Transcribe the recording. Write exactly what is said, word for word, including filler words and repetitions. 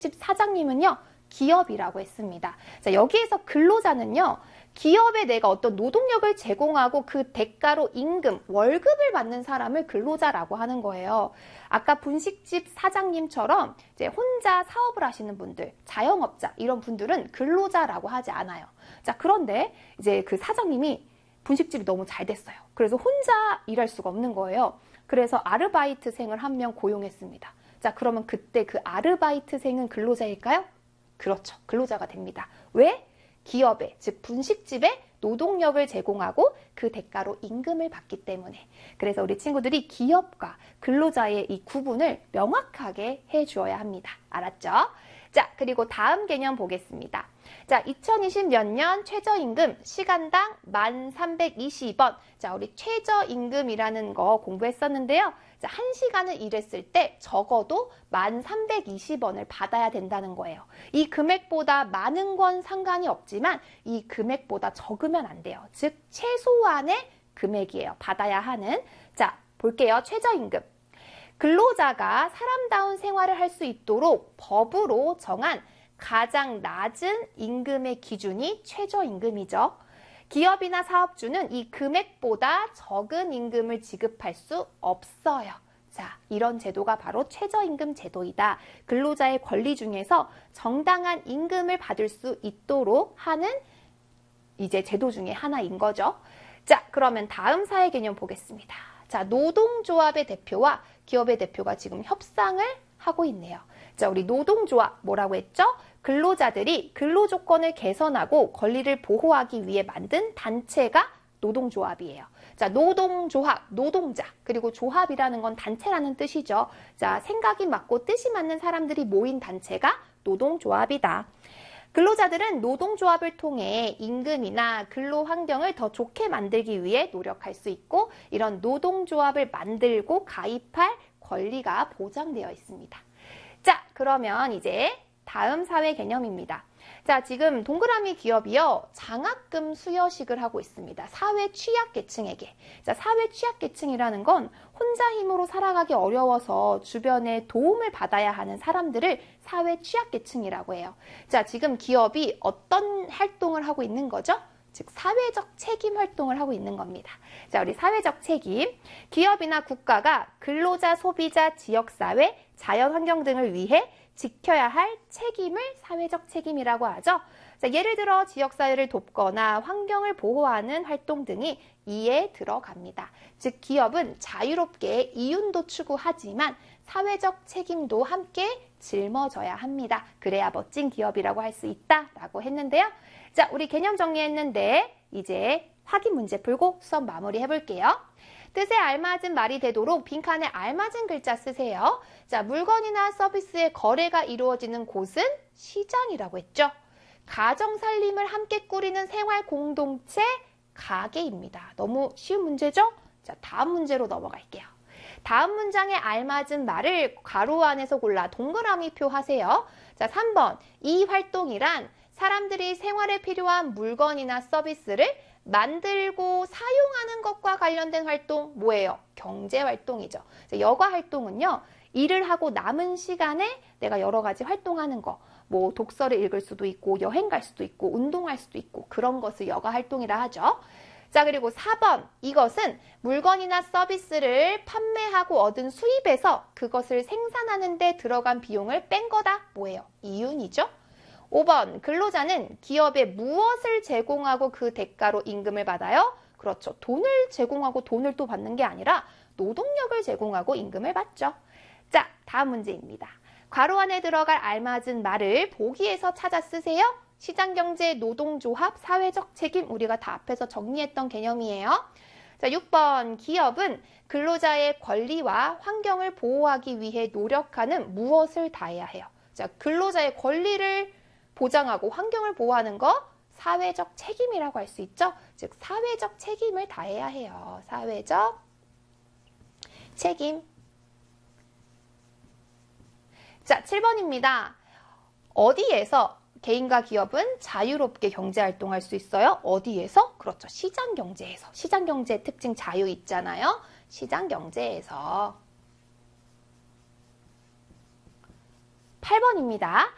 사장님은요, 기업이라고 했습니다. 자, 여기에서 근로자는요, 기업에 내가 어떤 노동력을 제공하고 그 대가로 임금, 월급을 받는 사람을 근로자라고 하는 거예요. 아까 분식집 사장님처럼 이제 혼자 사업을 하시는 분들, 자영업자 이런 분들은 근로자라고 하지 않아요. 자, 그런데 이제 그 사장님이 분식집이 너무 잘 됐어요. 그래서 혼자 일할 수가 없는 거예요. 그래서 아르바이트생을 한 명 고용했습니다. 자, 그러면 그때 그 아르바이트생은 근로자일까요? 그렇죠. 근로자가 됩니다. 왜? 기업에, 즉 분식집에 노동력을 제공하고 그 대가로 임금을 받기 때문에. 그래서 우리 친구들이 기업과 근로자의 이 구분을 명확하게 해주어야 합니다. 알았죠? 자, 그리고 다음 개념 보겠습니다. 자, 이천이십 년 최저임금 시간당 만 삼백이십 원. 자, 우리 최저임금이라는 거 공부했었는데요. 자, 한 시간을 일했을 때 적어도 만 삼백이십 원을 받아야 된다는 거예요. 이 금액보다 많은 건 상관이 없지만 이 금액보다 적으면 안 돼요. 즉, 최소한의 금액이에요. 받아야 하는. 자, 볼게요. 최저임금. 근로자가 사람다운 생활을 할 수 있도록 법으로 정한 가장 낮은 임금의 기준이 최저임금이죠. 기업이나 사업주는 이 금액보다 적은 임금을 지급할 수 없어요. 자, 이런 제도가 바로 최저임금 제도이다. 근로자의 권리 중에서 정당한 임금을 받을 수 있도록 하는 이제 제도 중에 하나인 거죠. 자, 그러면 다음 사회 개념 보겠습니다. 자, 노동조합의 대표와 기업의 대표가 지금 협상을 하고 있네요. 자, 우리 노동조합 뭐라고 했죠? 근로자들이 근로조건을 개선하고 권리를 보호하기 위해 만든 단체가 노동조합이에요. 자, 노동조합, 노동자, 그리고 조합이라는 건 단체라는 뜻이죠. 자, 생각이 맞고 뜻이 맞는 사람들이 모인 단체가 노동조합이다. 근로자들은 노동조합을 통해 임금이나 근로 환경을 더 좋게 만들기 위해 노력할 수 있고 이런 노동조합을 만들고 가입할 권리가 보장되어 있습니다. 자, 그러면 이제 다음 사회 개념입니다. 자, 지금 동그라미 기업이요, 장학금 수여식을 하고 있습니다. 사회 취약계층에게. 자, 사회 취약계층이라는 건 혼자 힘으로 살아가기 어려워서 주변에 도움을 받아야 하는 사람들을 사회 취약계층이라고 해요. 자, 지금 기업이 어떤 활동을 하고 있는 거죠? 즉, 사회적 책임 활동을 하고 있는 겁니다. 자, 우리 사회적 책임. 기업이나 국가가 근로자, 소비자, 지역사회, 자연환경 등을 위해 지켜야 할 책임을 사회적 책임이라고 하죠. 자, 예를 들어 지역사회를 돕거나 환경을 보호하는 활동 등이 이에 들어갑니다. 즉, 기업은 자유롭게 이윤도 추구하지만 사회적 책임도 함께 짊어져야 합니다. 그래야 멋진 기업이라고 할 수 있다라고 했는데요. 자, 우리 개념 정리했는데 이제 확인 문제 풀고 수업 마무리 해볼게요. 뜻에 알맞은 말이 되도록 빈칸에 알맞은 글자 쓰세요. 자, 물건이나 서비스의 거래가 이루어지는 곳은 시장이라고 했죠. 가정 살림을 함께 꾸리는 생활 공동체 가게입니다. 너무 쉬운 문제죠? 자, 다음 문제로 넘어갈게요. 다음 문장에 알맞은 말을 가로 안에서 골라 동그라미표 하세요. 자, 삼 번. 이 활동이란 사람들이 생활에 필요한 물건이나 서비스를 만들고 사용하는 것과 관련된 활동 뭐예요? 경제활동이죠. 여가활동은요, 일을 하고 남은 시간에 내가 여러 가지 활동하는 거, 뭐 독서를 읽을 수도 있고 여행 갈 수도 있고 운동할 수도 있고 그런 것을 여가활동이라 하죠. 자, 그리고 사 번. 이것은 물건이나 서비스를 판매하고 얻은 수입에서 그것을 생산하는 데 들어간 비용을 뺀 거다. 뭐예요? 이윤이죠. 오 번. 근로자는 기업에 무엇을 제공하고 그 대가로 임금을 받아요? 그렇죠. 돈을 제공하고 돈을 또 받는 게 아니라 노동력을 제공하고 임금을 받죠. 자, 다음 문제입니다. 괄호 안에 들어갈 알맞은 말을 보기에서 찾아 쓰세요. 시장경제, 노동조합, 사회적 책임, 우리가 다 앞에서 정리했던 개념이에요. 자, 육 번. 기업은 근로자의 권리와 환경을 보호하기 위해 노력하는 무엇을 다해야 해요? 자, 근로자의 권리를 보장하고 환경을 보호하는 거 사회적 책임이라고 할 수 있죠. 즉, 사회적 책임을 다해야 해요. 사회적 책임. 자, 칠 번입니다. 어디에서 개인과 기업은 자유롭게 경제활동할 수 있어요? 어디에서? 그렇죠. 시장경제에서. 시장경제의 특징 자유 있잖아요. 시장경제에서. 팔 번입니다.